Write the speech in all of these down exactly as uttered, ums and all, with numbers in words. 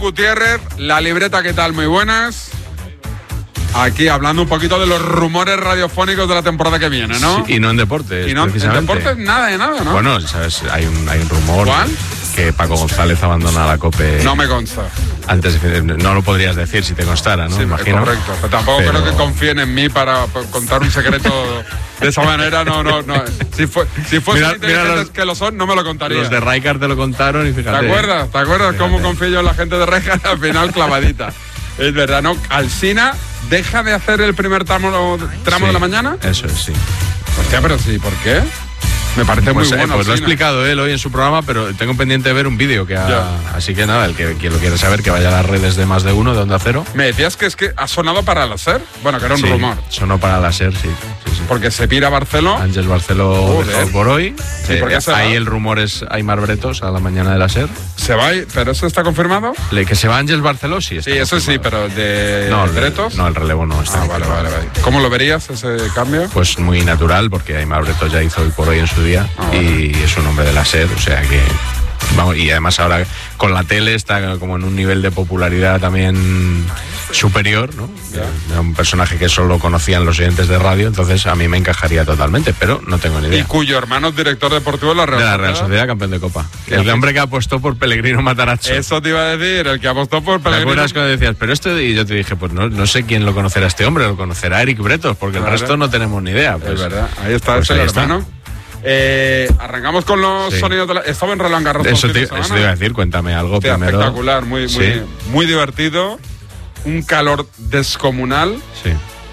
Gutiérrez, la libreta, ¿qué tal? Muy buenas. Aquí hablando un poquito de los rumores radiofónicos de la temporada que viene, ¿no? Sí, y no en deportes, y no, precisamente. En deportes nada de nada, ¿no? Bueno, ¿sabes? Hay un, hay un rumor. ¿Cuál? Que Paco González abandona la COPE. No me consta. Antes de, no lo podrías decir si te constara, ¿no? Sí, imagino. Correcto. Pero tampoco pero... creo que confíen en mí para contar un secreto de esa manera. No, no, no. Si, fue, si fuesen inteligentes los, que lo son, no me lo contaría. Los de Rijkaard te lo contaron y fíjate. ¿Te acuerdas? ¿Te acuerdas fíjate. cómo confío yo en la gente de Rijkaard? Al final, clavadita. Es verdad, ¿no? Alsina deja de hacer el primer tramo, tramo sí, de la mañana. Eso es, sí. Hostia, pero sí, ¿por qué? Me parece pues, muy bueno. Eh, pues lo ha explicado él hoy en su programa, pero tengo pendiente de ver un vídeo que ha, yeah. Así que nada, el que quien lo quiere saber que vaya a las redes de Más de Uno, de Onda Cero. Me decías que es que ha sonado para la SER. Bueno, que era un sí, rumor. Sonó para la SER, sí. sí, sí. Porque se pira Barceló. Ángel Barceló por hoy. Sí, eh, se ahí va? el rumor es Aimar Bretos a la mañana de la SER. ¿Se va? ¿Pero eso está confirmado? Le, que se va Ángel Barceló, sí. Está sí, eso sí, pero de no, Bretos. No, el relevo no está. Ah, vale, vale, vale. ¿Cómo lo verías ese cambio? Pues muy natural, porque Aimar Bretos ya hizo hoy por hoy en su día. Ah, vale. Y es un hombre de la SER, o sea que vamos, y además ahora con la tele está como en un nivel de popularidad también superior, ¿no? Era un personaje que solo conocían los oyentes de radio, entonces a mí me encajaría totalmente, pero no tengo ni idea. Y cuyo hermano es director deportivo de la Real Sociedad. De la Real Sociedad, campeón de Copa. El de hombre que apostó por Pellegrino Matarazzo. Eso te iba a decir, el que apostó por Pellegrino. ¿Te acuerdas cuando decías, pero esto? Y yo te dije, pues no, no sé quién lo conocerá este hombre, lo conocerá Eric Bretos, porque claro. El resto no tenemos ni idea. Pues, es verdad, ahí está pues ese ahí hermano. Está. Eh, arrancamos con los sí. sonidos de la... Estaba en Roland Garros. Eso te, eso te iba a decir, cuéntame algo. Hostia, primero. Espectacular, muy, sí. muy, muy divertido. Un calor descomunal. Sí.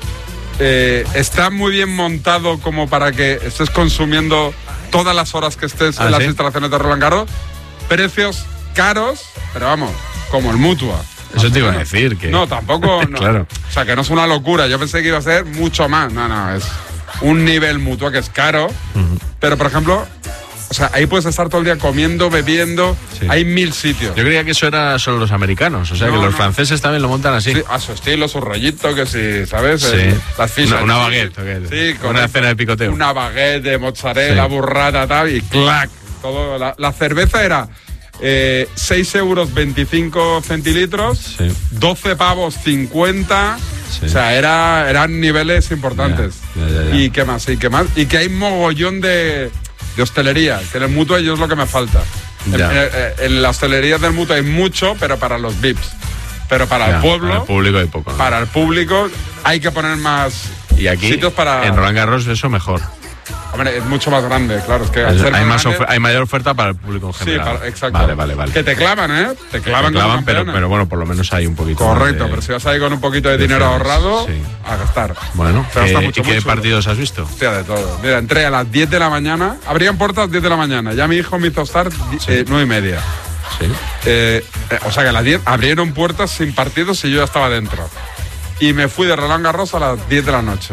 Eh, está muy bien montado como para que estés consumiendo todas las horas que estés ah, en las ¿sí? instalaciones de Roland Garros. Precios caros, pero vamos, como el Mutua. Eso te iba a decir. Que... No, tampoco. No. Claro. O sea, que no es una locura. Yo pensé que iba a ser mucho más. No, no, es un nivel Mutua que es caro. Uh-huh. Pero, por ejemplo, o sea, ahí puedes estar todo el día comiendo, bebiendo. Sí. Hay mil sitios. Yo creía que eso era solo los americanos. O sea, no, que los no. franceses también lo montan así. Sí, a su estilo, su rollito, que sí, ¿sabes? Sí. El, las fichas. Una, una baguette. Okay. Sí, una cena de picoteo. Una baguette de mozzarella, sí. burrata, tal, y clac. Todo, la, la cerveza era eh, seis euros veinticinco centilitros, sí. doce pavos cincuenta. Sí. O sea, era, eran niveles importantes. Ya, ya, ya, ya. ¿Y qué más? ¿Y qué más? Y que hay mogollón de, de hostelería, que en el Mutua yo es lo que me falta. En, en, en la hostelería del Mutua hay mucho, pero para los V I Ps. Pero para ya, el pueblo, para el público hay poco, ¿no? Para el público hay que poner más y aquí, sitios para... en Roland Garros eso mejor. Hombre, es mucho más grande, claro. Es que es, hay, más grande, hay mayor oferta para el público en general. Sí, para, exacto. Vale, vale, vale. Que te clavan, ¿eh? Te clavan, te clavan pero, pero bueno, por lo menos hay un poquito. Correcto, de, pero si vas ahí con un poquito de, de dinero fines, ahorrado, sí. a gastar. Bueno, eh, mucho, ¿y qué mucho, partidos has visto? Hostia, de todo. Mira, entré a las diez de la mañana, abrían puertas a las diez de la mañana. Ya mi hijo me hizo estar sí. eh, nueve y media. Sí. Eh, eh, o sea que a las diez abrieron puertas sin partidos y yo ya estaba dentro. Y me fui de Roland Garros a las diez de la noche.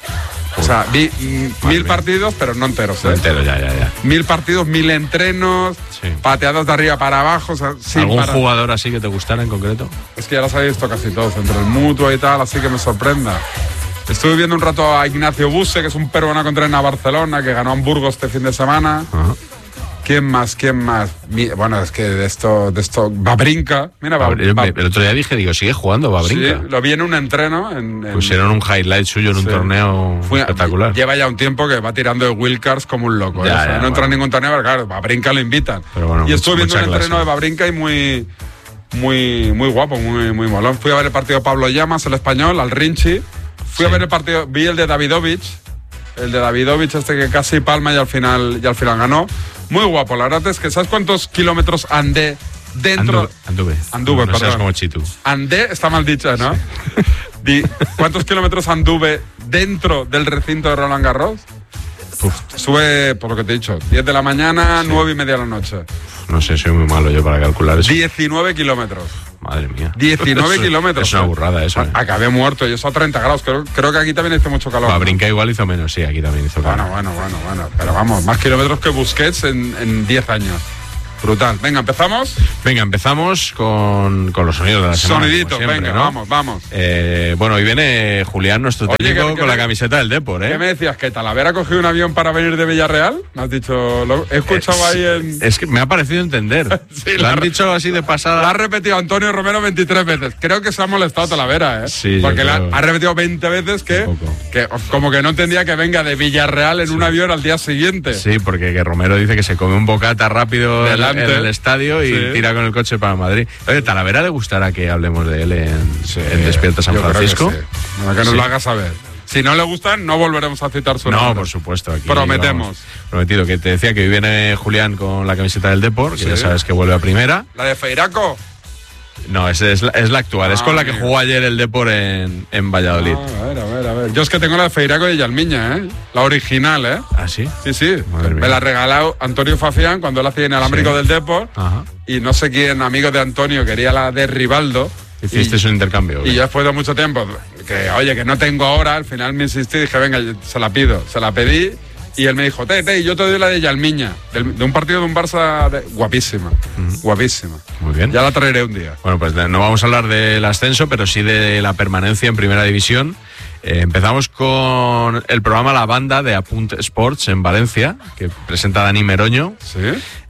O sea, vi mm, mil partidos, pero no enteros. ¿eh? No enteros, ya, ya, ya. Mil partidos, mil entrenos, sí. pateados de arriba para abajo. O sea, sin ¿algún parar. jugador así que te gustara en concreto? Es que ya los he visto casi todos, entre el Mutua y tal, así que me sorprenda. Estuve viendo un rato a Ignacio Buse, que es un peruano que entrena a Barcelona, que ganó Hamburgo este fin de semana. Uh-huh. ¿Quién más? ¿Quién más? Bueno, es que de esto, de esto, Babrinka. Mira, Bab, el, Bab, el otro día dije, digo, sigue jugando Babrinka. Sí, lo vi en un entreno. En, en, Pusieron un highlight suyo en un sí. torneo Fui, espectacular. Lleva ya un tiempo que va tirando de wildcards como un loco. Ya, ¿eh? O sea, ya, no bueno. entra en ningún torneo, pero claro, Babrinka lo invitan. Pero bueno, y estuve viendo un clase. entreno de Babrinka y muy, muy, muy guapo, muy, muy molón. Fui a ver el partido de Pablo Llamas, el español, al Rinchi. Fui sí. a ver el partido, vi el de Davidovich. El de Davidovich, este que casi palma y al final, y al final ganó. Muy guapo, la verdad es que ¿sabes cuántos kilómetros andé dentro? Anduve. Anduve, no, no perdón. como Chitu. Andé, está mal dicho, ¿no? Sí. Di, ¿cuántos kilómetros anduve dentro del recinto de Roland Garros? Uf. Sube, por lo que te he dicho, diez de la mañana, sí. nueve y media de la noche. No sé, soy muy malo yo para calcular eso. diecinueve kilómetros. Madre mía. diecinueve eso, kilómetros. Es una burrada eso. ¿eh? Acabé muerto y eso a treinta grados. Creo, creo que aquí también hizo mucho calor. Babrinka ¿no? igual hizo menos, sí, aquí también hizo calor. Bueno, bueno, bueno, bueno. Pero vamos, más kilómetros que Busquets en, en diez años. Brutal. Venga, ¿empezamos? Venga, empezamos con, con los sonidos de la semana. Sonidito, siempre, venga, ¿no? vamos, vamos. Eh, bueno, hoy viene Julián, nuestro Oye, técnico, que, que con me, la camiseta del Depor, ¿eh? ¿Qué me decías? ¿Que Talavera ha cogido un avión para venir de Villarreal? ¿Me has dicho? Lo he escuchado es, ahí en... Es que me ha parecido entender. Sí, lo han dicho así de pasada. Lo ha repetido Antonio Romero veintitrés veces. Creo que se ha molestado Talavera, ¿eh? Sí, porque creo... la, ha repetido veinte veces que, que como que no entendía que venga de Villarreal en sí. un avión al día siguiente. Sí, porque que Romero dice que se come un bocata rápido Delante. en el estadio y sí. tira con el coche para Madrid. Oye, ¿Talavera le gustará que hablemos de él en, sí, en Despierta San Francisco? Que, sí. no, que nos sí. lo haga saber. Si no le gustan, no volveremos a citar su nombre. No, por supuesto. Aquí, Prometemos. Vamos, prometido. Que te decía que hoy viene Julián con la camiseta del Depor, que sí. ya sabes que vuelve a primera. ¿La de Feiraco? No, es, es, la, es la actual. Ah, es con la que amigo. jugó ayer el Depor en, en Valladolid. Ah, a ver, a ver, a ver. Yo es que tengo la de Feiraco y Yalmiña, ¿eh? La original, ¿eh? ¿Ah, sí? Sí, sí. Madre Me mía. la ha regalado Antonio Fafián cuando él hacía inalámbrico sí. del Depor. Ajá. Y no sé quién, amigo de Antonio, quería la de Rivaldo. Hiciste un intercambio. Y ya después de mucho tiempo, que oye, que no tengo ahora, al final me insistí y dije, venga, se la pido. Se la pedí y él me dijo, te, te, yo te doy la de Yalmiña, de, de un partido de un Barça de, guapísima, uh-huh. guapísima. Muy bien. Ya la traeré un día. Bueno, pues no vamos a hablar del ascenso, pero sí de la permanencia en Primera División. Eh, empezamos con el programa La Banda de Apunt Sports en Valencia, que presenta Dani Meroño. Sí.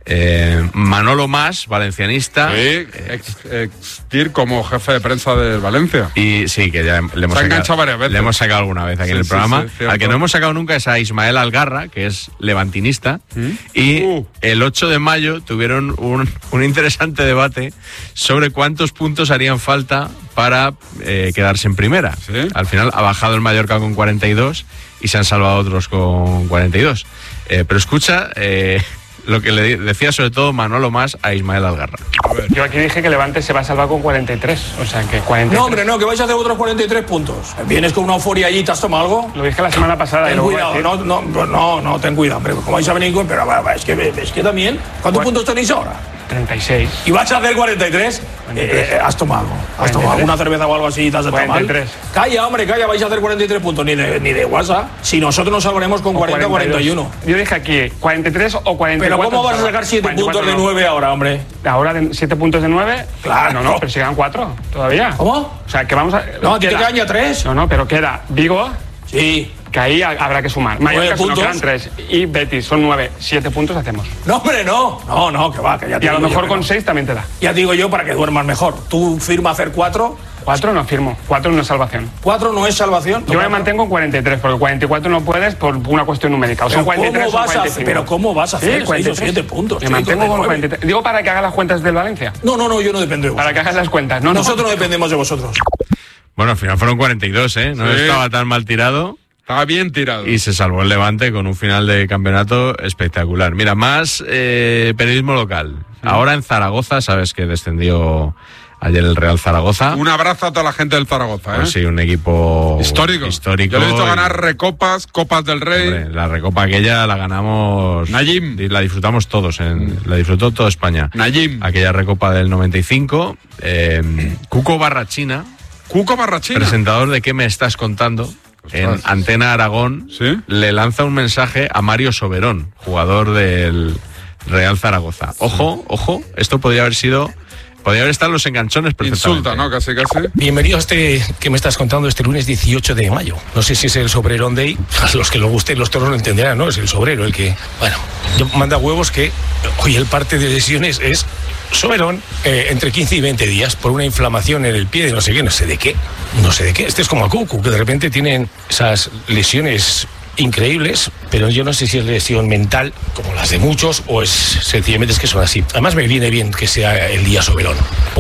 Eh, Manolo Mas, valencianista. Sí, ex, ex Tir como jefe de prensa de Valencia. Y sí, que ya le hemos, sacado, varias veces. le hemos sacado alguna vez aquí sí, en el sí, programa. Sí, Al que no hemos sacado nunca es a Ismael Algarra, que es levantinista. ¿Mm? Y uh. el ocho de mayo tuvieron un, un interesante debate sobre cuántos puntos harían falta para eh, quedarse en primera. ¿Sí? Al final ha bajado el Mallorca con cuarenta y dos y se han salvado otros con cuarenta y dos. Eh, pero escucha... Eh, lo que le decía sobre todo Manolo Mas a Ismael Algarra. A ver. Yo aquí dije que Levante se va a salvar con cuarenta y tres, o sea que cuarenta y tres. No, hombre, no, que vais a hacer otros cuarenta y tres puntos. ¿Vienes con una euforia allí y te has tomado algo? Lo dije la semana pasada. Ten y cuidado, no, no, no, no, ten cuidado, hombre, ¿cómo vais a venir con...? Pero es que, es que también, ¿cuántos puntos tenéis ahora? treinta y seis. ¿Y vas a hacer cuarenta y tres? Eh, has tomado, has tomado alguna cerveza o algo así y te has sentado mal. cuarenta y tres. Calla, hombre, calla, vais a hacer cuarenta y tres puntos, ni de, ni de WhatsApp. Si nosotros nos salvaremos con cuarenta o cuarenta y uno. Yo dije aquí cuarenta y tres o cuarenta y cuatro. Pero ¿cómo vas a sacar siete puntos de nueve ahora, hombre? Ahora siete puntos de nueve. Claro. No, no, pero si quedan cuatro todavía. ¿Cómo? O sea, que vamos a... No, ¿a ti te quedan ya tres? No, no, pero queda Vigo. Sí. Que ahí habrá que sumar. Mallorca no quedan tres. Y Betis son nueve. Siete puntos hacemos. No, hombre, no. No, no, que va, que ya te Y a lo mejor con no. seis también te da. Ya te digo yo para que duermas mejor. Tú firma hacer cuatro. Cuatro no firmo. Cuatro no es salvación. ¿Cuatro no es salvación? Yo me mantengo en cuarenta y tres, porque cuarenta y cuatro no puedes por una cuestión numérica. O son cuarenta y tres o cuarenta y cinco. Pero ¿cómo vas a hacer sí, cuarenta y tres. siete puntos? Me mantengo con cuarenta y tres. Digo para que hagas las cuentas del Valencia. No, no, no, yo no dependo de vosotros. Para que hagas las cuentas. No, Nosotros no, no dependemos de vosotros. Bueno, al final fueron cuarenta y dos, ¿eh? No sí. estaba tan mal tirado. Estaba bien tirado. Y se salvó el Levante con un final de campeonato espectacular. Mira, más eh, periodismo local. Sí. Ahora en Zaragoza, sabes que descendió ayer el Real Zaragoza. Un abrazo a toda la gente del Zaragoza, ¿eh? Pues sí, un equipo histórico. histórico. Yo le he visto ganar recopas, copas del Rey. Hombre, la recopa aquella la ganamos. Nayim. Y la disfrutamos todos, en, mm. la disfrutó toda España. Nayim. Aquella recopa del noventa y cinco. Eh, Cuco Barrachina. Cuco Barrachina. Presentador de ¿Qué me estás contando? En Antena Aragón, ¿sí? Le lanza un mensaje a Mario Soberón, jugador del Real Zaragoza. Ojo, ojo, esto podría haber sido, podría haber estado en los enganchones perfectamente. Insulta, ¿no? Casi, casi. Bienvenido a este que me estás contando este lunes dieciocho de mayo. No sé si es el Soberón Day, a los que lo gusten los toros lo entenderán, ¿no? Es el sobrero el que, bueno, yo manda huevos que hoy el parte de lesiones es Soberón eh, entre quince y veinte días por una inflamación en el pie de no sé qué, no sé de qué, no sé de qué. Este es como a Cucu, que de repente tienen esas lesiones increíbles, pero yo no sé si es lesión mental, como las de muchos, o es sencillamente es que son así. Además me viene bien que sea el día Soberón,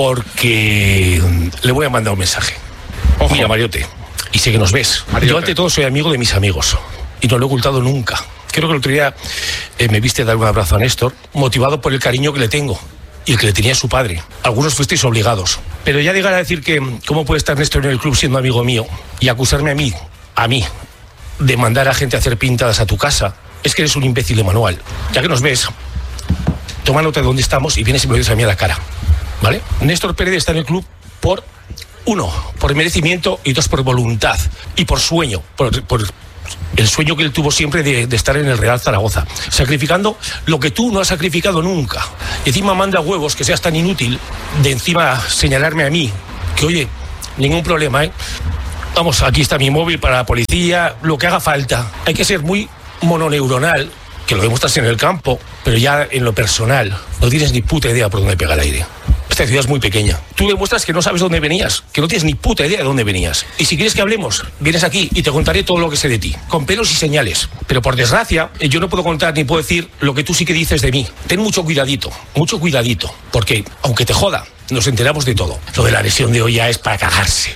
porque le voy a mandar un mensaje. Ojo. Mira, Mariote, y sé que nos ves. Mariote. Yo ante todo soy amigo de mis amigos, y no lo he ocultado nunca. Creo que el otro día eh, me viste dar un abrazo a Néstor, motivado por el cariño que le tengo. Y el que le tenía su padre. Algunos fuisteis obligados. Pero ya llegar a decir que cómo puede estar Néstor en el club siendo amigo mío y acusarme a mí, a mí, de mandar a gente a hacer pintadas a tu casa, es que eres un imbécil de manual. Ya que nos ves, toma nota de dónde estamos y vienes y me lo dices a mí a la cara. ¿Vale? Néstor Pérez está en el club por, uno, por merecimiento y dos, por voluntad y por sueño, por, por el sueño que él tuvo siempre de, de estar en el Real Zaragoza, sacrificando lo que tú no has sacrificado nunca. Y encima manda huevos que seas tan inútil de encima señalarme a mí, que oye, ningún problema, ¿eh? Vamos, aquí está mi móvil para la policía, lo que haga falta. Hay que ser muy mononeuronal, que lo demuestras en el campo, pero ya en lo personal no tienes ni puta idea por dónde pega el aire. Esta ciudad es muy pequeña. Tú demuestras que no sabes dónde venías, que no tienes ni puta idea de dónde venías. Y si quieres que hablemos, vienes aquí y te contaré todo lo que sé de ti, con pelos y señales. Pero por desgracia, yo no puedo contar ni puedo decir lo que tú sí que dices de mí. Ten mucho cuidadito, mucho cuidadito, porque aunque te joda, nos enteramos de todo. Lo de la lesión de hoy ya es para cagarse.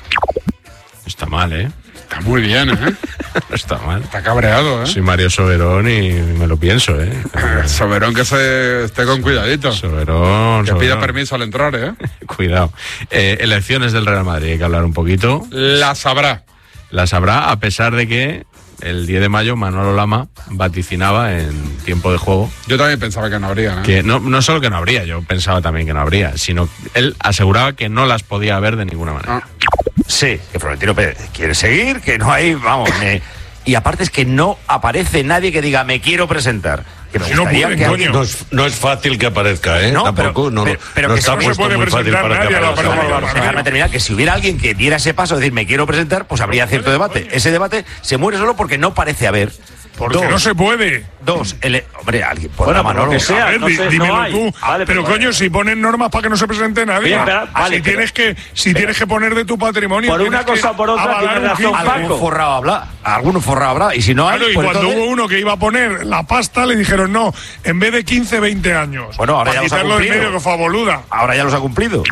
Está mal, ¿eh? Está muy bien, ¿eh? No está mal. Está cabreado, ¿eh? Soy Mario Soberón y me lo pienso, ¿eh? Soberón que se esté con cuidadito. Soberón, Que Soberón. pida permiso al entrar, ¿eh? Cuidado. Eh, elecciones del Real Madrid, hay que hablar un poquito. La sabrá. Las habrá, a pesar de que el diez de mayo Manolo Lama vaticinaba en tiempo de juego. Yo también pensaba que no habría, ¿eh? Que no, no solo que no habría, yo pensaba también que no habría, sino él aseguraba que no las podía haber de ninguna manera. Ah. Sí, que Florentino Pérez quiere seguir, que no hay, vamos, me- y aparte es que no aparece nadie que diga me quiero presentar. Que me Si no gustaría pueden, que coño. alguien- No es, no es fácil que aparezca, ¿eh? No, Tampoco, pero- no, pero- pero no que está no se puesto puede muy fácil presentar para que nadie a la aparezca. persona Déjame, Barcelona. déjame terminar, que si hubiera alguien que diera ese paso, de decir me quiero presentar, pues habría cierto debate. Ese debate se muere solo porque no parece haber. Porque Dos. no se puede. Dos, el- hombre, alguien por Bueno, la por lo Manolo. que sea. A ver, no di- sé, dímelo no hay. tú. Vale, pero pero- coño, si ponen normas para que no se presente nadie. Oye, espera, vale, si pero- tienes que, si tienes que poner de tu patrimonio. Por una tienes que cosa o por otra, avalar tienes un razón, kit. Paco. Algún forrado habrá, algún forrado habrá, y si no hay, Claro, y pues cuando entonces- hubo uno que iba a poner la pasta, le dijeron no, en vez de quince, veinte años. Bueno, ahora para ya los ha quitarlo del cumplido. medio, que fue a boluda. ahora ya los ha cumplido.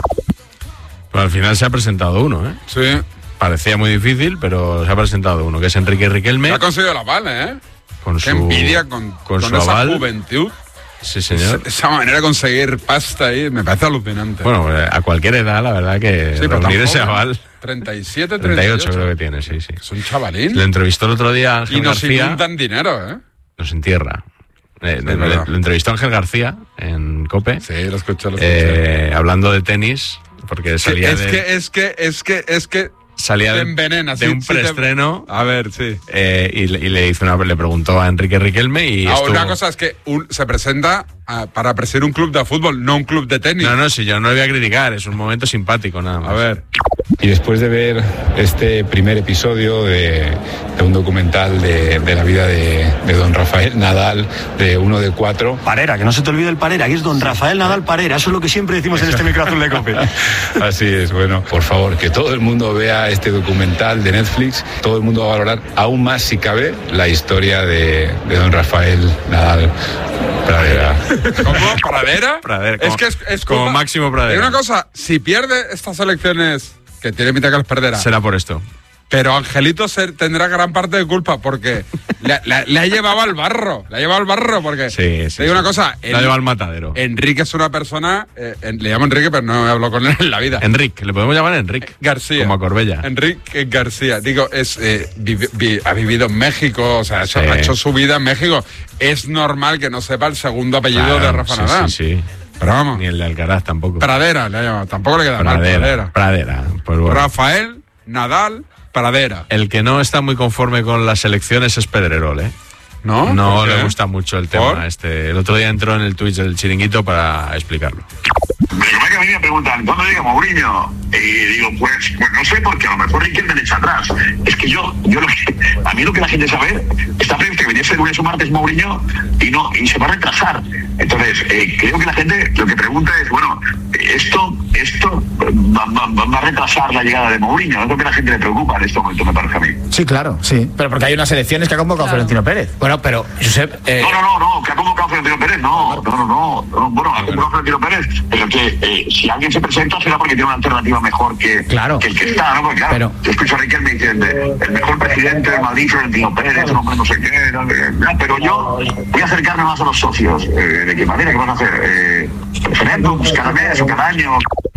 Pero al final se ha presentado uno, ¿eh? Sí. Parecía muy difícil, pero se ha presentado uno, que es Enrique Riquelme. Se ha conseguido la aval, ¿eh? Con Qué su, envidia con, con con su esa aval. juventud. Sí, señor. Esa, esa manera de conseguir pasta ahí me parece alucinante. Bueno, eh, a cualquier edad, la verdad que sí, pero reunir tan ese joven. aval. treinta y siete, treinta y ocho treinta y ocho creo que tiene, sí, sí. Es un chavalín. Le entrevistó el otro día Ángel Y nos García. inundan dinero, ¿eh? Nos entierra. Eh, le, verdad. le entrevistó Ángel García en COPE. Sí, lo escuché, lo escuché. eh, hablando de tenis, porque Sí, salía es de, que, es que, es que, es que salía te de, envenena, de sí, un sí te- preestreno. A ver, sí. eh, y, le- y le hizo una, le preguntó a Enrique Riquelme y Ah, estuvo- una cosa es que un- se presenta a- para presidir un club de fútbol, no un club de tenis. No, no, si yo no le voy a criticar, es un momento simpático nada más. A ver. Y después de ver este primer episodio de, de un documental de, de la vida de, de don Rafael Nadal, de uno de cuatro. Parera, que no se te olvide el Parera, que es don Rafael Nadal Parera, eso es lo que siempre decimos en este micrófono de COPE. Así es, bueno, por favor, que todo el mundo vea este documental de Netflix, todo el mundo va a valorar aún más, si cabe, la historia de, de don Rafael Nadal Pradera. ¿Cómo? ¿Pradera? Pradera, Es como- que es, es como culpa- Máximo Pradera. Hay una cosa, si pierde estas elecciones, que tiene pinta que las perderá, Será por esto. pero Angelito se- tendrá gran parte de culpa porque le, le- le ha llevado al barro, le ha llevado al barro porque Sí, sí, te digo sí. una cosa, La lleva al matadero. Enrique es una persona, eh, en- le llamo Enrique pero no hablo con él en la vida. Enrique, le podemos llamar Enrique. García. Como a Corbella. Enrique García. Digo, es eh, vivi- vi- ha vivido en México, o sea, ha hecho, Sí. ha hecho su vida en México. Es normal que no sepa el segundo apellido Claro, de Rafa sí, Nadal. Sí, sí. Pero vamos, Ni el de Alcaraz tampoco. Pradera le ha llamado. Tampoco le queda mal, Pradera. Pradera. Pradera. Pues bueno. Rafael Nadal Pradera. El que no está muy conforme con las elecciones es Pedrerol, ¿eh? ¿No? No ¿Por qué? le gusta mucho el tema ¿Por? este. El otro día entró en el Twitch del Chiringuito para explicarlo. Pero que a mí me preguntan, ¿cuándo llega Mourinho? Y digo, pues, pues no sé, porque a lo mejor Riquelme le echa atrás. Es que yo, yo lo que, a mí lo que la gente sabe, está previsto que viniese el lunes o martes Mourinho y no, y se va a retrasar. Entonces, eh, creo que la gente lo que pregunta es, bueno, esto, esto va, va- va a retrasar la llegada de Mourinho. Es lo que a la gente le preocupa en este momento, me parece a mí. Sí, claro, sí. Pero porque hay unas elecciones que ha convocado Claro. Florentino Pérez. Bueno, pero, Josep. Eh, No, no, no, no, que ha convocado Florentino Pérez, no, no, no, no, no, bueno, ha convocado Florentino Pérez, pero que eh, si alguien se presenta será porque tiene una alternativa mejor que, Claro. que el que está, ¿no? Porque claro, Pero- yo escucho a Riquelme diciendo, el mejor presidente de Madrid, Florentino Pérez, un hombre no sé qué, no, eh, no, pero yo voy a acercarme más a los socios, eh, de qué manera, ¿qué van a hacer? Eh, referéndums cada mes o cada año.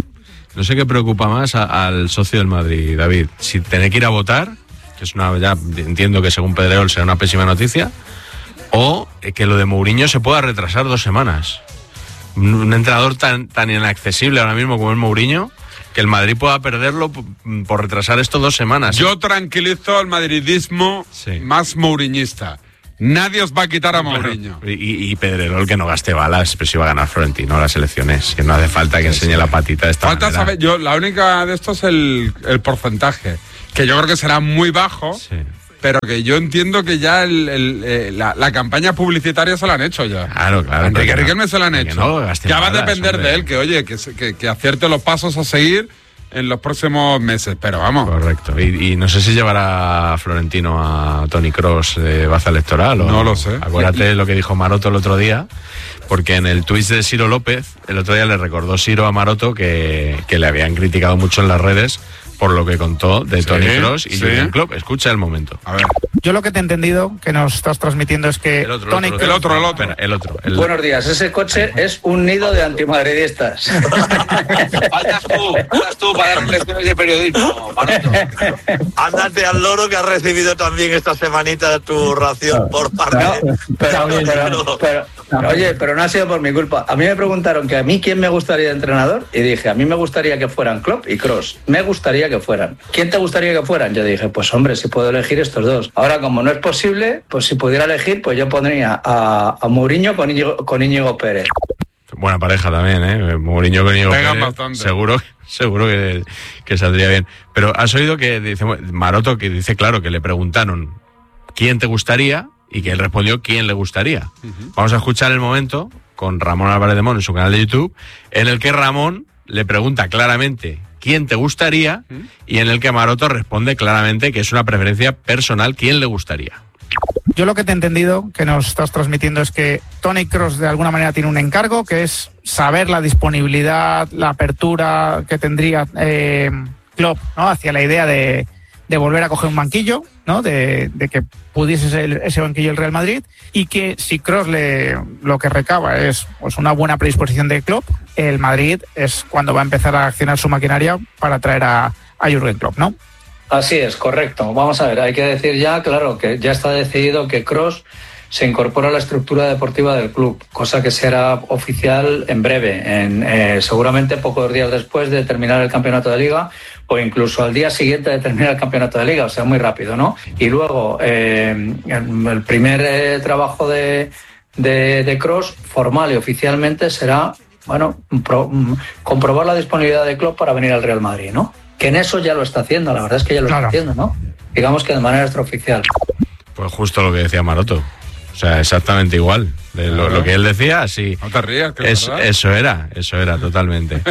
No sé qué preocupa más a- al socio del Madrid, David. Si tener que ir a votar, que es una, ya entiendo que según Pedrerol será una pésima noticia, o eh, que lo de Mourinho se pueda retrasar dos semanas. Un, un entrenador tan, tan inaccesible ahora mismo como es Mourinho, que el Madrid pueda perderlo p- por retrasar esto dos semanas. Yo tranquilizo al madridismo Sí. más mouriñista. Nadie os va a quitar a Mourinho. Y, y, y Pedrerol que no gaste balas, pero si va a ganar Florentino las elecciones, que no hace falta que enseñe la patita de esta Falta manera. saber, yo, la única de esto es el, el porcentaje, que yo creo que será muy bajo, Sí. pero que yo entiendo que ya el, el, eh, la, la campaña publicitaria se la han hecho ya. Claro, claro. A Enrique pero que no- Riquelme se la han que hecho. no gasten ya va a balas, depender hombre. de él, que oye, que, se- que, que acierte los pasos a seguir en los próximos meses, pero vamos. Correcto. Y, y no sé si llevará Florentino a Toni Kroos de baza electoral o No lo sé. Acuérdate de lo que dijo Maroto el otro día, porque en el tuit de Ciro López, el otro día le recordó Ciro a Maroto que, que le habían criticado mucho en las redes por lo que contó de Toni Kroos y sí. Jürgen Klopp. Escucha el momento. A ver. Yo lo que te he entendido que nos estás transmitiendo es que El otro, Toni el otro, el otro, el otro. Espera, el otro. el- Buenos días, ese coche es un nido de antimadridistas. Faltas tú, faltas tú para dar lecciones de periodismo, Maroto. Ándate al loro que has recibido también esta semanita tu ración por parte No, de... pero, pero, pero- pero- oye, pero no ha sido por mi culpa. A mí me preguntaron que a mí quién me gustaría de entrenador y dije, a mí me gustaría que fueran Klopp y Kroos. Me gustaría que fueran. ¿Quién te gustaría que fueran? Yo dije, pues hombre, si puedo elegir estos dos. Ahora, como no es posible, pues si pudiera elegir, pues yo pondría a, a Mourinho con Íñigo, con Íñigo Pérez. Buena pareja también, ¿eh? Mourinho con Íñigo Pegan Pérez, bastante. Seguro, seguro que, que saldría bien. Pero has oído que dice Maroto, que dice, claro, que le preguntaron quién te gustaría y que él respondió quién le gustaría. Uh-huh. Vamos a escuchar el momento con Ramón Álvarez de Mon en su canal de YouTube, en el que Ramón le pregunta claramente quién te gustaría uh-huh. y en el que Maroto responde claramente que es una preferencia personal quién le gustaría. Yo lo que te he entendido que nos estás transmitiendo es que Toni Kroos de alguna manera tiene un encargo, que es saber la disponibilidad, la apertura que tendría eh, Klopp, ¿no? Hacia la idea de, de volver a coger un banquillo, ¿no? De, de que pudiese ser ese banquillo el Real Madrid, y que si Kroos le, lo que recaba es pues una buena predisposición de Klopp, el Madrid es cuando va a empezar a accionar su maquinaria para traer a, a Jürgen Klopp, ¿no? Así es, correcto. Vamos a ver, hay que decir ya, claro, que ya está decidido que Kroos se incorpora a la estructura deportiva del club, cosa que será oficial en breve, en, eh, seguramente pocos días después de terminar el campeonato de Liga o incluso al día siguiente de terminar el campeonato de Liga, o sea, muy rápido, ¿no? Y luego, eh, el primer eh, trabajo de, de, de Kroos, formal y oficialmente, será, bueno, pro, comprobar la disponibilidad de Klopp para venir al Real Madrid, ¿no? Que en eso ya lo está haciendo, la verdad es que ya lo claro. está haciendo, ¿no? Digamos que de manera extraoficial. Pues justo lo que decía Maroto. O sea, exactamente igual. De lo, lo que él decía, sí. No te rías, que es, eso era, eso era, totalmente.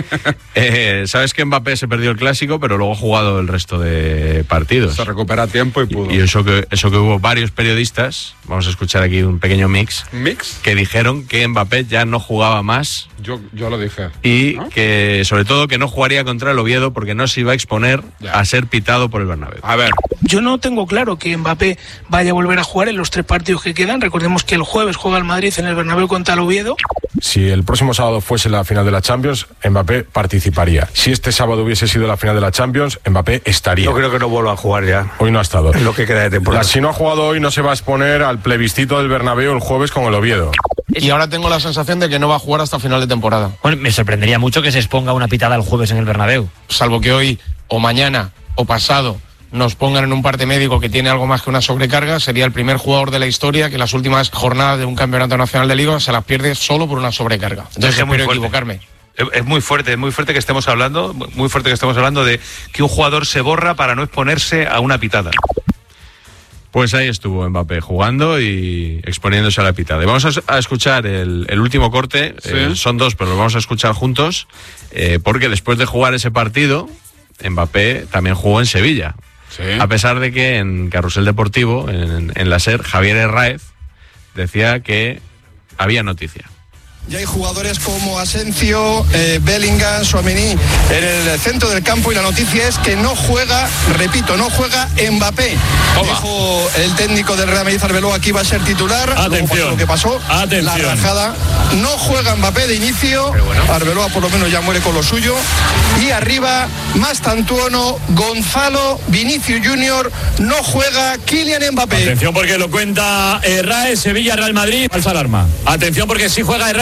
eh, Sabes que Mbappé se perdió el clásico, pero luego ha jugado el resto de partidos. Se recupera a tiempo y pudo. Y, y eso que eso que hubo varios periodistas, vamos a escuchar aquí un pequeño mix. ¿Mix? Que dijeron que Mbappé ya no jugaba más. Yo, yo lo dije. Y ¿no? que, sobre todo, que no jugaría contra el Oviedo porque no se iba a exponer ya. a ser pitado por el Bernabéu. A ver. Yo no tengo claro que Mbappé vaya a volver a jugar en los tres partidos que quedan. Recordemos que el jueves juega el Madrid en el Bernabéu contra el Oviedo. Si el próximo sábado fuese la final de la Champions, Mbappé participaría. Si este sábado hubiese sido la final de la Champions, Mbappé estaría. Yo creo que no vuelva a jugar ya. Hoy no ha estado. En lo que queda de temporada. Si no ha jugado hoy, no se va a exponer al plebiscito del Bernabéu el jueves con el Oviedo. Y ahora tengo la sensación de que no va a jugar hasta final de temporada. Bueno, me sorprendería mucho que se exponga una pitada el jueves en el Bernabéu. Salvo que hoy, o mañana, o pasado, nos pongan en un parte médico que tiene algo más que una sobrecarga, sería el primer jugador de la historia que las últimas jornadas de un campeonato nacional de Liga se las pierde solo por una sobrecarga. Entonces, es espero equivocarme. Es muy fuerte, es muy fuerte que estemos hablando, muy fuerte que estemos hablando de que un jugador se borra para no exponerse a una pitada. Pues ahí estuvo Mbappé jugando y exponiéndose a la pitada. Y vamos a, a escuchar el, el último corte, ¿sí? eh, son dos, pero lo vamos a escuchar juntos, eh, porque después de jugar ese partido, Mbappé también jugó en Sevilla. Sí. A pesar de que en Carrusel Deportivo, en, en la SER, Javier Herráez decía que había noticia. Ya hay jugadores como Asensio, eh, Bellingham, Tchouaméni en el centro del campo y la noticia es que no juega, repito, no juega Mbappé. Toma. Dijo el técnico del Real Madrid, Arbeloa, que iba a ser titular. Atención. Lo que pasó, Atención. la rajada. No juega Mbappé de inicio. Bueno. Arbeloa por lo menos ya muere con lo suyo. Y arriba, Mastantuono, Gonzalo, Vinicius Junior, no juega Kylian Mbappé. Atención porque lo cuenta Herráez, Sevilla, Real Madrid. Falsa alarma. Atención porque sí juega Herráez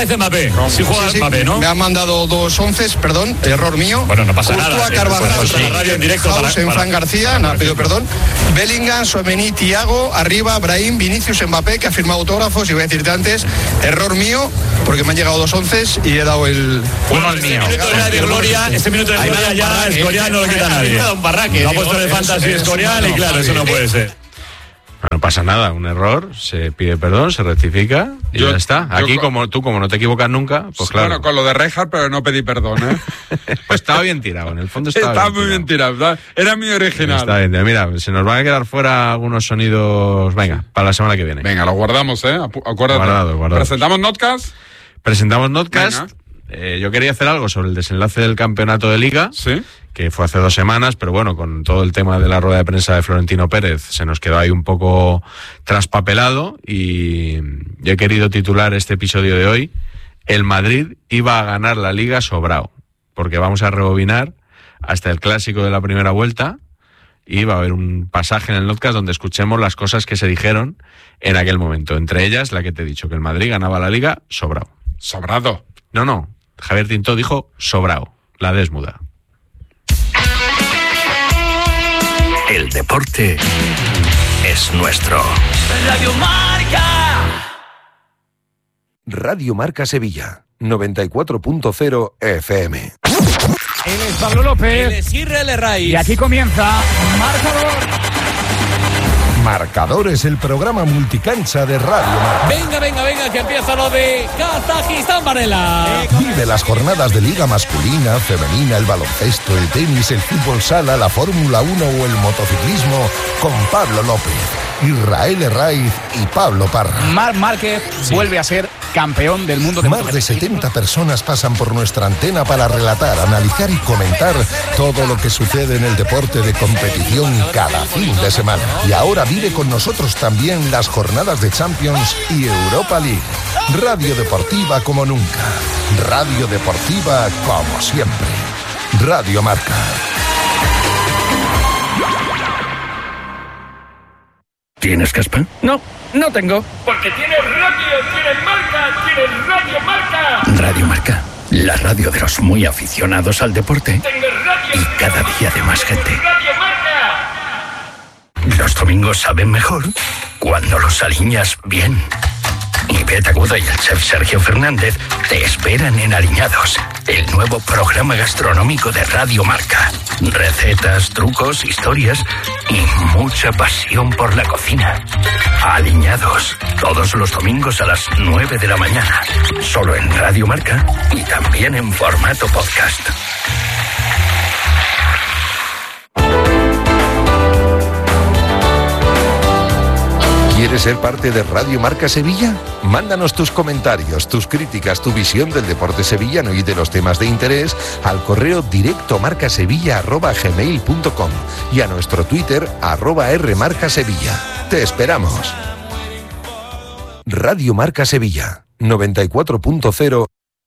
dice Mbappé. Si juega Sí, sí, Mbappé, ¿no? Me han mandado dos once, perdón, error mío. Bueno, no pasa Courtois, nada. Carvajal, Pues, pues, la radio en directo House, para- en para- Fran García, no, pido perdón. Bellingham, Tchouaméni, Thiago, arriba, Brahim, Vinicius, Mbappé, que ha firmado autógrafos. Y voy a decirte antes, error mío, porque me han llegado dos once y he dado el... Uno al mío. Este minuto de gloria, este minuto de gloria ya Escorial no lo quita nadie. Lo ha puesto de fantasy Escorial y claro, eso no puede ser. No pasa nada, un error, se pide perdón, se rectifica y Yo- ya está. yo Aquí, co- como tú, como no te equivocas nunca, pues claro. Bueno, con lo de Rijkaard, pero no pedí perdón, ¿eh? Pues estaba bien tirado, en el fondo estaba, Estaba bien muy bien tirado, ¿verdad? Era mi original. Está bien, mira, se nos van a quedar fuera algunos sonidos, venga, para la semana que viene. Venga, lo guardamos, ¿eh? Apu- Acuérdate. Guardado, guardado. ¿Presentamos Notcast? Presentamos Notcast. Eh, yo quería hacer algo sobre el desenlace del campeonato de Liga, que fue hace dos semanas, pero bueno, con todo el tema de la rueda de prensa de Florentino Pérez se nos quedó ahí un poco traspapelado y yo he querido titular este episodio de hoy: el Madrid iba a ganar la Liga sobrao, porque vamos a rebobinar hasta el clásico de la primera vuelta y va a haber un pasaje en el Notcast donde escuchemos las cosas que se dijeron en aquel momento, entre ellas la que te he dicho, que el Madrid ganaba la Liga sobrao. Sobrado. No, no. Javier Tintó dijo sobrao, la desmuda. El deporte es nuestro. Radio Marca. Radio Marca Sevilla, noventa y cuatro punto cero F M. Él es Pablo López. Él es Israel Herraiz. Y aquí comienza Marcador. Marcador es el programa multicancha de Radio Marca. Venga, venga, venga, que empieza lo de Kazajistán, Varela. Vive las jornadas de Liga masculina, femenina, el baloncesto, el tenis, el fútbol sala, la Fórmula uno o el motociclismo con Pablo López, Israel Herraiz y Pablo Parra. Marc Márquez vuelve a ser campeón del mundo de Más de setenta personas pasan por nuestra antena para relatar, analizar y comentar todo lo que sucede en el deporte de competición cada fin de semana. Y ahora vive con nosotros también las jornadas de Champions y Europa League. Radio deportiva como nunca. Radio deportiva como siempre. Radio Marca. ¿Tienes caspa? No, no tengo. Porque tienes radio, tienes marca, tienes Radio Marca. Radio Marca, la radio de los muy aficionados al deporte y cada día de más gente. Radio Marca. Los domingos saben mejor cuando los aliñas bien. Ivette Agudo y el chef Sergio Fernández te esperan en Aliñados, el nuevo programa gastronómico de Radio Marca. Recetas, trucos, historias y mucha pasión por la cocina. Aliñados, todos los domingos a las nueve de la mañana, solo en Radio Marca y también en formato podcast. ¿Quieres ser parte de Radio Marca Sevilla? Mándanos tus comentarios, tus críticas, tu visión del deporte sevillano y de los temas de interés al correo directo marcasevilla arroba gmail punto com y a nuestro Twitter arroba rmarcasevilla. Te esperamos. Radio Marca Sevilla, noventa y cuatro punto cero.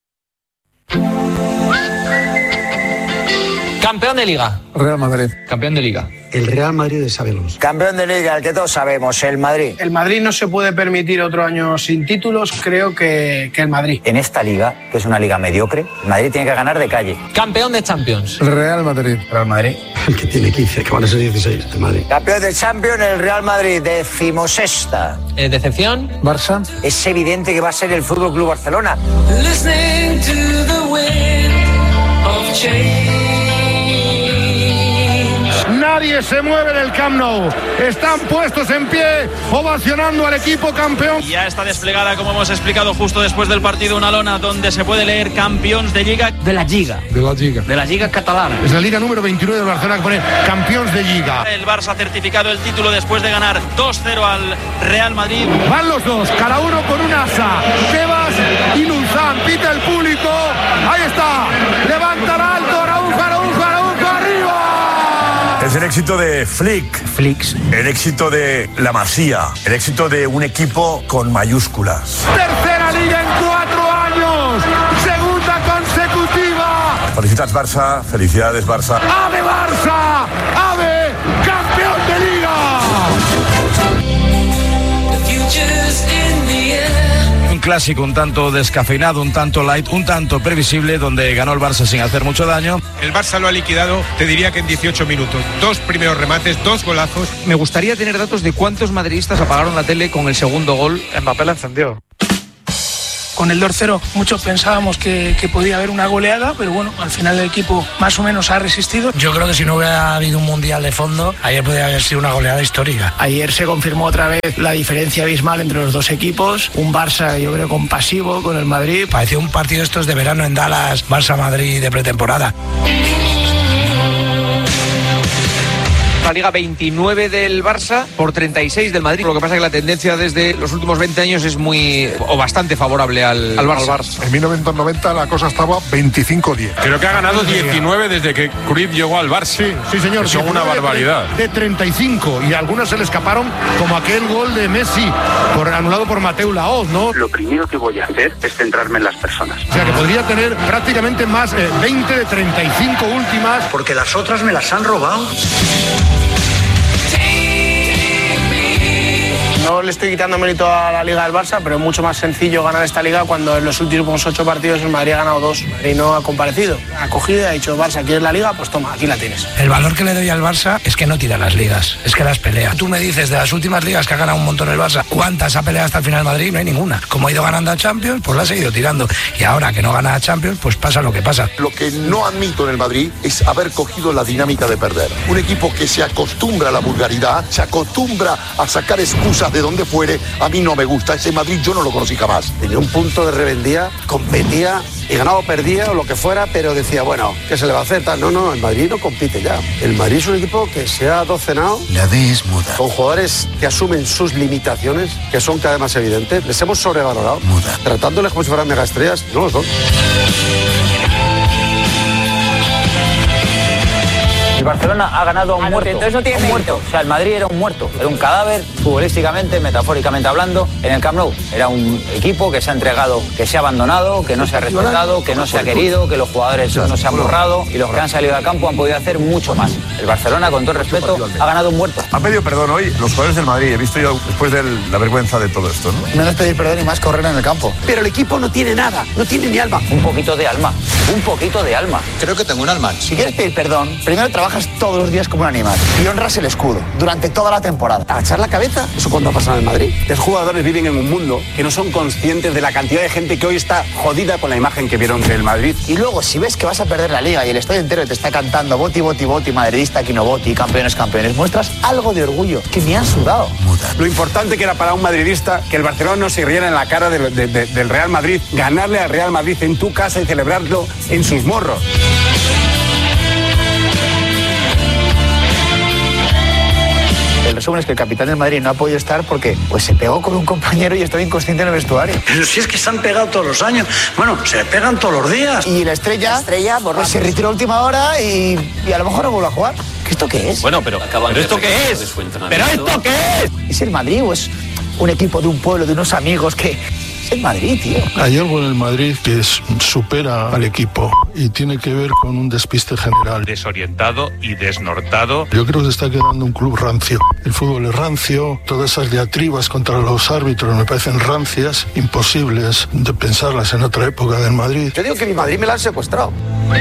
Campeón de Liga. Real Madrid. Campeón de Liga. El Real Madrid de sabemos. Campeón de Liga, el que todos sabemos, el Madrid. El Madrid no se puede permitir otro año sin títulos, creo que, que el Madrid. En esta liga, que es una liga mediocre, el Madrid tiene que ganar de calle. Campeón de Champions. Real Madrid. Real Madrid. El que tiene quince, que van a ser dieciséis, el Madrid. Campeón de Champions, el Real Madrid, decimosexta. Eh, ¿Decepción? Barça. Es evidente que va a ser el Fútbol Club Barcelona. Listening to the wind of change. Nadie se mueve del Camp Nou. Están puestos en pie, ovacionando al equipo campeón. Ya está desplegada, como hemos explicado justo después del partido, una lona donde se puede leer campeones de Liga. De la Liga. De la Liga. De la Liga catalana. Es la Liga número veintinueve de Barcelona que pone campeones de Liga. El Barça ha certificado el título después de ganar dos cero al Real Madrid. Van los dos, cada uno con un asa. Tebas y Luzán, pita el público. Ahí está. Levantará alto Araujo, Araujo, Araujo, arriba. Es el éxito de Flick. Flicks. El éxito de La Masía. El éxito de un equipo con mayúsculas. Tercera liga en cuatro años. Segunda consecutiva. Felicitats, Barça. Felicidades, Barça. ¡Ave Barça! ¡Ave campeón de liga! clásico un tanto descafeinado, un tanto light, un tanto previsible, donde ganó el Barça sin hacer mucho daño. El Barça lo ha liquidado, te diría que en dieciocho minutos. Dos primeros remates, dos golazos. Me gustaría tener datos de cuántos madridistas apagaron la tele con el segundo gol. Mbappé la encendió. Con el dos cero muchos pensábamos que, que podía haber una goleada, pero bueno, al final el equipo más o menos ha resistido. Yo creo que si no hubiera habido un mundial de fondo, ayer podría haber sido una goleada histórica. Ayer se confirmó otra vez la diferencia abismal entre los dos equipos. Un Barça, yo creo, compasivo con el Madrid. Parecía un partido estos de verano en Dallas, Barça-Madrid de pretemporada. La Liga veintinueve del Barça por treinta y seis del Madrid. Lo que pasa es que la tendencia desde los últimos veinte años es muy o bastante favorable al, al, Barça. al Barça. En mil novecientos noventa la cosa estaba veinticinco diez. Creo que ha ganado diecinueve desde que Cruyff llegó al Barça. Sí, sí señor. Son una barbaridad. De treinta y cinco y algunos se le escaparon, como aquel gol de Messi por, anulado por Mateu Laoz, ¿no? Lo primero que voy a hacer es centrarme en las personas. O sea que podría tener prácticamente más eh, veinte de treinta y cinco últimas. Porque las otras me las han robado. No le estoy quitando mérito a la Liga del Barça, pero es mucho más sencillo ganar esta Liga cuando en los últimos ocho partidos el Madrid ha ganado dos. Y no ha comparecido. Ha cogido y ha dicho, Barça, ¿quieres la Liga? Pues toma, aquí la tienes. El valor que le doy al Barça es que no tira las ligas, es que las pelea. Tú me dices, de las últimas ligas que ha ganado un montón el Barça, ¿cuántas ha peleado hasta el final el Madrid? No hay ninguna. Como ha ido ganando a Champions, pues la ha seguido tirando. Y ahora que no gana a Champions, pues pasa lo que pasa. Lo que no admito en el Madrid es haber cogido la dinámica de perder. Un equipo que se acostumbra a la vulgaridad, se acostumbra a sacar excusas de donde fuere. A mí no me gusta, ese Madrid yo no lo conocí jamás. Tenía un punto de rebeldía, competía y ganaba o perdía o lo que fuera, pero decía, bueno, ¿qué se le va a hacer? No, no, el Madrid no compite ya. El Madrid es un equipo que se ha docenado. La D es muda. Con jugadores que asumen sus limitaciones, que son cada vez más evidentes. Les hemos sobrevalorado. Muda. Tratándoles como si fueran megaestrellas, no lo son. El Barcelona ha ganado a un Ah, no, muerto. entonces no tiene un mérito. muerto. O sea, el Madrid era un muerto. Era un cadáver, futbolísticamente, metafóricamente hablando, en el Camp Nou. Era un equipo que se ha entregado, que se ha abandonado, que no se ha respetado, que no se ha querido, que los jugadores no se han borrado y los que han salido al campo han podido hacer mucho más. El Barcelona, con todo respeto, ha ganado un muerto. Han pedido perdón hoy los jugadores del Madrid. He visto yo después de la vergüenza de todo esto, ¿no? Menos pedir perdón y más correr en el campo. Pero el equipo no tiene nada, no tiene ni alma. Un poquito de alma, un poquito de alma. Creo que tengo un alma. Si quieres pedir perdón, primero trabajas todos los días como un animal y honras el escudo durante toda la temporada. Agachar la cabeza, eso cuando ha pasado en el Madrid. Los jugadores viven en un mundo que no son conscientes de la cantidad de gente que hoy está jodida con la imagen que vieron del Madrid. Y luego, si ves que vas a perder la Liga y el estadio entero te está cantando Boti, Boti, Boti, madridista, Kino Boti, campeones, campeones, muestras algo de orgullo que me han sudado. Lo importante que era para un madridista que el Barcelona no se riera en la cara de, de, de, del Real Madrid, ganarle al Real Madrid en tu casa y celebrarlo en sus morros. El resumen es que el capitán del Madrid no ha podido estar porque pues se pegó con un compañero y estaba inconsciente en el vestuario. Pero si es que se han pegado todos los años. Bueno, se pegan todos los días. Y la estrella, La estrella pues, se retiró a última hora y, y a lo mejor no vuelve a jugar. ¿Qué esto qué es? Bueno, pero, ¿pero esto qué es? ¿Pero esto qué es? ¿Es el Madrid o es un equipo de un pueblo, de unos amigos que... Es el Madrid, tío. Hay algo en el Madrid que es, supera al equipo y tiene que ver con un despiste general. Desorientado y desnortado. Yo creo que se está quedando un club rancio. El fútbol es rancio, todas esas diatribas contra los árbitros me parecen rancias, imposibles de pensarlas en otra época del Madrid. Yo digo que mi Madrid me la han secuestrado.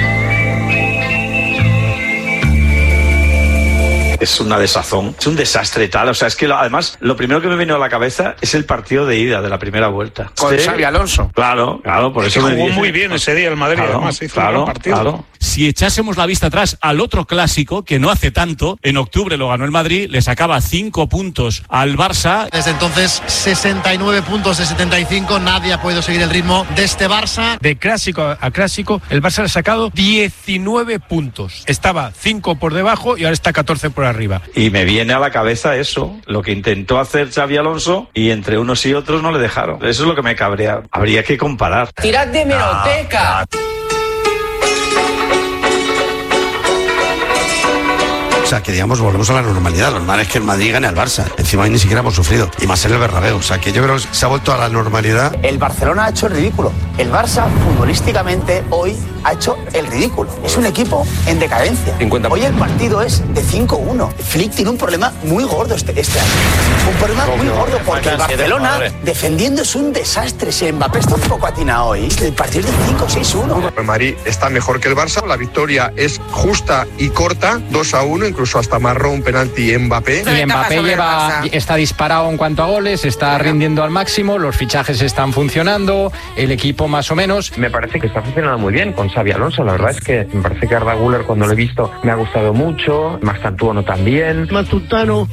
Es una desazón, es un desastre tal, o sea, es que lo, además lo primero que me vino a la cabeza es el partido de ida de la primera vuelta. Con Sí. Xavi Alonso. Claro, claro, por Es eso que me jugó dije- muy bien ese día el Madrid, Claro, además hizo claro, un gran partido. claro. Si echásemos la vista atrás al otro clásico, que no hace tanto, en octubre lo ganó el Madrid, le sacaba cinco puntos al Barça. Desde entonces, sesenta y nueve puntos de setenta y cinco, nadie ha podido seguir el ritmo de este Barça. De clásico a clásico, el Barça le ha sacado diecinueve puntos. Estaba cinco por debajo y ahora está catorce por arriba. Y me viene a la cabeza eso, lo que intentó hacer Xavi Alonso y entre unos y otros no le dejaron. Eso es lo que me cabrea. Habría que comparar. ¡Tirad de meroteca! sea, que digamos, volvemos a la normalidad. Lo normal es que el Madrid gane al Barça. Encima ni siquiera hemos sufrido. Y más en el Bernabéu. O sea, que yo creo que se ha vuelto a la normalidad. El Barcelona ha hecho el ridículo. El Barça, futbolísticamente, hoy ha hecho el ridículo. Es un equipo en decadencia. cincuenta Hoy el partido es de cinco uno. Flick tiene un problema muy gordo este, este año. Un problema muy gordo porque el Barcelona, defendiendo, es un desastre. Si Mbappé está un poco atinado hoy, el partido es de cinco seis uno. El Madrid está mejor que el Barça. La victoria es justa y corta, dos a uno, incluso hasta marró un penalti Mbappé. Y Mbappé lleva, está disparado en cuanto a goles, está rindiendo al máximo, los fichajes están funcionando, el equipo más o menos. Me parece que está funcionando muy bien con Xabi Alonso. La verdad es que me parece que Arda Güler, cuando lo he visto, me ha gustado mucho. Mastantuono también. Matutano.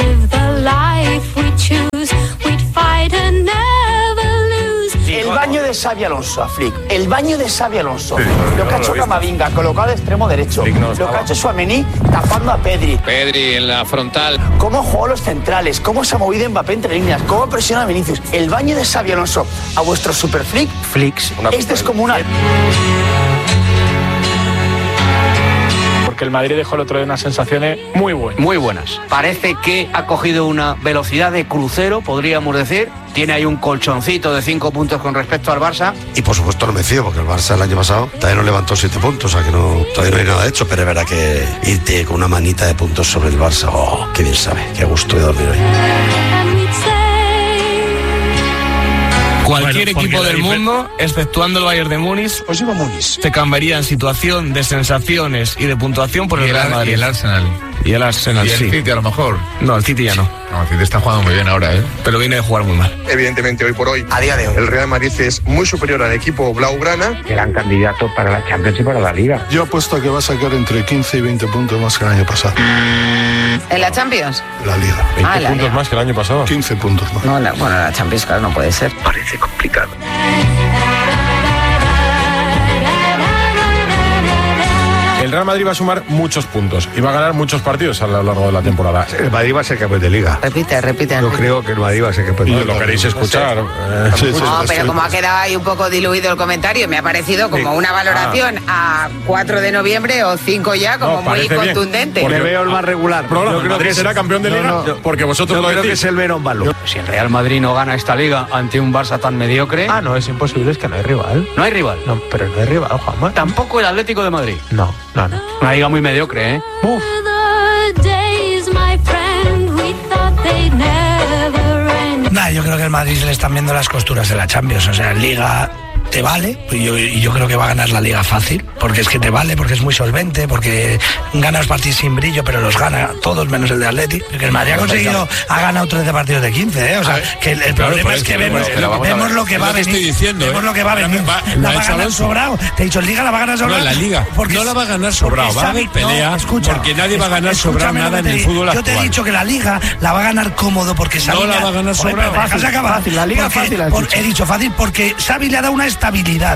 El baño de Xabi Alonso a Flick, el baño de Xabi Alonso, sí, lo que ha hecho Camavinga, colocado de extremo derecho, no lo que ha hecho Tchouaméni tapando a Pedri. Pedri en la frontal. Cómo jugó los centrales, cómo se ha movido Mbappé entre líneas, cómo presiona a Vinicius. El baño de Xabi Alonso a vuestro super Flick, Flicks. es descomunal. Que el Madrid dejó el otro día unas sensaciones muy buenas. Muy buenas. Parece que ha cogido una velocidad de crucero, podríamos decir. Tiene ahí un colchoncito de cinco puntos con respecto al Barça. Y por supuesto no me fío, porque el Barça el año pasado también nos levantó siete puntos, o sea que no, todavía no hay nada hecho, pero es verdad que irte con una manita de puntos sobre el Barça, oh, qué bien sabe, qué gusto de dormir hoy. Cualquier bueno, equipo del mundo, exceptuando el Bayern de Múnich, pues digo Múnich, se cambiaría en situación de sensaciones y de puntuación por el Real Madrid. Y el Arsenal. Y el Arsenal, y el sí. City a lo mejor. No, el City ya no. No, el City está jugando muy bien ahora, ¿eh? Pero viene de jugar muy mal. Evidentemente, hoy por hoy, a día de hoy, el Real Madrid es muy superior al equipo blaugrana. Gran candidato para la Champions y para la Liga. Yo apuesto a que va a sacar entre quince y veinte puntos más que el año pasado. ¿En la Champions? La Liga. veinte Ah, la puntos Liga. más que el año pasado. quince puntos más. No, la, bueno, la Champions, claro, no puede ser. Parece complicado. El Real Madrid va a sumar muchos puntos y va a ganar muchos partidos a lo largo de la temporada. El Madrid va a ser campeón de Liga. Repite, repite. Yo creo que el Madrid va a ser campeón de Y Liga. lo queréis escuchar. Eh, Sí, sí, no, pero como ha quedado ahí un poco diluido el comentario, me ha parecido como una valoración a cuatro de noviembre o cinco ya, como No, muy parece contundente. bien, Le veo el más regular. No, no, Yo el creo Madrid que será es- campeón de no, Liga no. porque vosotros Yo lo creo que decís. es el menos malo. Si el Real Madrid no gana esta liga ante un Barça tan mediocre. Ah, no, es imposible, es que no hay rival. No hay rival. No, pero no hay rival, Juanma. Tampoco el Atlético de Madrid. No, no, no. Una liga muy mediocre, ¿eh? Uf. Nah, yo creo que el Madrid se le están viendo las costuras de la Champions. O sea, Liga te vale, y yo, y yo creo que va a ganar la Liga fácil, porque es que te vale, porque es muy solvente, porque gana los partidos sin brillo, pero los gana todos menos el de Atleti. Porque el Madrid ha conseguido, ha ganado trece partidos de quince, ¿eh? O sea, que el, el Claro, problema por es que eso, vemos, pero vamos a vemos ver. lo que Es va a lo que venir. estoy diciendo, Vemos ¿eh? lo que va a venir. Va- La lo va ha a hecho ganar Alonso. sobrado. Te he dicho, en Liga la va a ganar sobrado. No, la Liga. Porque, No la va a ganar sobrado. Va a haber sabe- pelea, no, escucha, porque nadie va a ganar escúchame sobrado lo nada que en te el digo. fútbol Yo te actual. he dicho que la Liga la va a ganar cómodo porque Xavi No la le ha- va a ganar Joder, sobrado. pero déjase Fácil, acabar. fácil, la Liga Porque- fácil, has por- dicho. He dicho fácil porque Xavi le ha dado una estabilidad.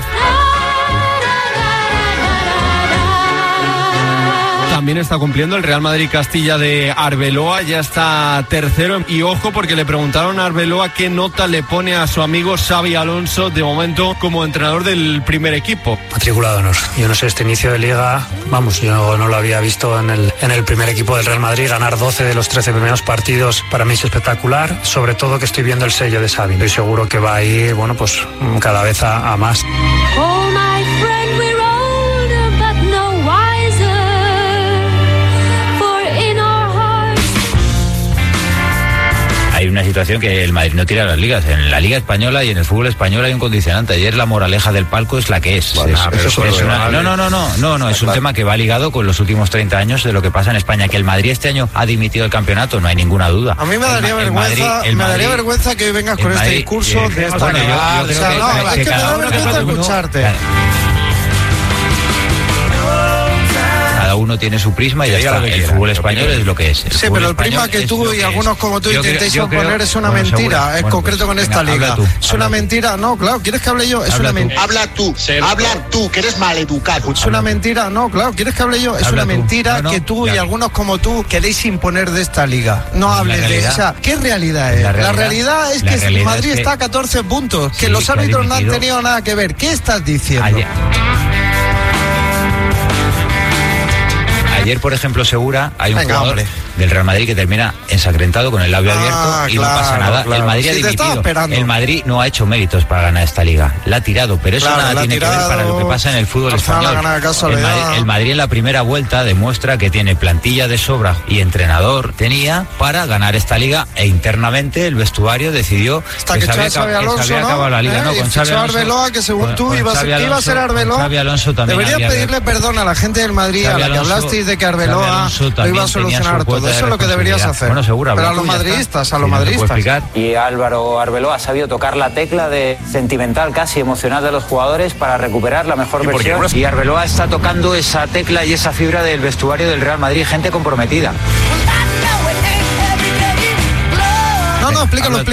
También está cumpliendo el Real Madrid Castilla de Arbeloa, ya está tercero. Y ojo, porque le preguntaron a Arbeloa qué nota le pone a su amigo Xabi Alonso de momento como entrenador del primer equipo. Matriculado honor. Yo no sé, este inicio de liga, vamos, yo no lo había visto en el, en el primer equipo del Real Madrid. Ganar doce de los trece primeros partidos para mí es espectacular, sobre todo que estoy viendo el sello de Xavi. Estoy seguro que va a ir, bueno, pues cada vez a, a más. Oh, my friend, we're older, but no wiser. For in our hearts. Hay una situación que el Madrid no tira las ligas. En la Liga Española y en el fútbol español hay un condicionante. Ayer la moraleja del palco es la que es. Bueno, Es- ah, pero es- eso es lo una- vale. no, no, no, no, no, no. Es un Claro. tema que va ligado con los últimos treinta años de lo que pasa en España. Que el Madrid este año ha dimitido el campeonato, no hay ninguna duda. A mí me El daría Ma- el vergüenza, Madrid- el me daría Madrid- vergüenza que vengas el con este Madrid, discurso eh, de esta bueno, yo- manera. yo O creo sea, que- no, que es que me cada da uno- vergüenza cada uno- escucharte. Cada uno tiene su prisma y ya diga está. lo que El quiera, fútbol lo español que es lo que es. El Sí, fútbol pero el prisma español que es tú lo y que algunos es. como tú Yo creo- intentéis yo creo- poner es una bueno, mentira, seguro. es Bueno, concreto pues, con esta venga, liga. habla tú, Es una mentira, no, claro, ¿quieres que hable yo? Es Habla una tú. mentira. Habla tú, habla tú, que eres maleducado. Es una mentira, no, claro, ¿quieres que hable yo? Es Habla una tú. mentira No, no, que tú y ya. algunos como tú queréis imponer de esta liga. No La hables de realidad- esa. ¿Qué realidad es? La La realidad, realidad- es la que realidad Madrid es que- está a catorce puntos, que Sí, los que ha árbitros no han dimitido. tenido nada que ver. ¿Qué estás diciendo? Ayer- ayer, por ejemplo, Segura, hay un Venga, jugador hombre. del Real Madrid que termina ensangrentado con el labio Ah, abierto y claro, no pasa nada. claro. El Madrid Sí, ha te estaba dimitido. esperando. El Madrid no ha hecho méritos para ganar esta liga. La ha tirado, pero eso Claro, nada la ha tiene que ver tirado. para lo que pasa en el fútbol Al final español. ha ganado de El casualidad. Madrid, el Madrid en la primera vuelta demuestra que tiene plantilla de sobra y entrenador tenía para ganar esta liga, e internamente el vestuario decidió Hasta que, que se había, echó a Xavi acab- que se Alonso, había ¿no? acabado la liga. ¿Eh? No, Y con fichó Xavi a Alonso, Arbeloa, que según con- tú con ibas- Xavi que iba a Alonso- ser Arbeloa. con Xavi Alonso también Deberías había que- pedirle perdón a la gente del Madrid, Xavi a la que Alonso- hablasteis de que Xavi Arbeloa Alonso lo iba a también tenía solucionar su todo. cuota de Eso es lo que deberías responsabilidad. hacer. Bueno, seguro, Pero a habló los tú, ya está. madridistas, a Si los no te puedo madridistas. explicar. Y Álvaro Arbeloa ha sabido tocar la tecla de sentimental, casi emocional de los jugadores para recuperar la mejor versión. Y Arbeloa está tocando esa tecla y esa fibra del vestuario del Real Madrid, gente comprometida. No, no, explícalo, Habla tú,